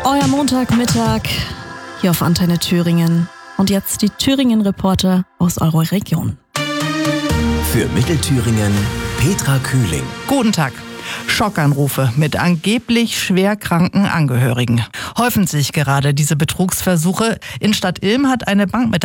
Euer Montagmittag hier auf Antenne Thüringen. Und jetzt die Thüringen-Reporter aus eurer Region. Für Mittelthüringen Petra Kühling. Guten Tag. Schockanrufe mit angeblich schwerkranken Angehörigen. Häufen sich gerade diese Betrugsversuche. In Stadt Ilm hat eine Bankmitarbeiterin